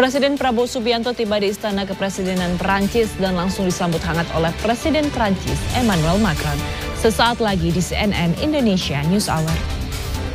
Presiden Prabowo Subianto tiba di Istana Kepresidenan Perancis dan langsung disambut hangat oleh Presiden Perancis Emmanuel Macron. Sesaat lagi di CNN Indonesia News Hour.